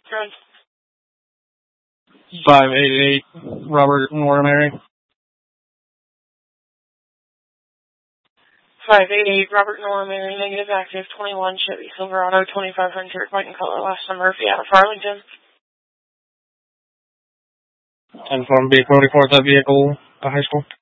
Good. 588 Robert Nora Mary. 588 Robert Nora Mary, negative active, 21 Chevy Silverado, 2500, white in color, last number, Fiat of Arlington. 10-4 vehicle report that vehicle, high school.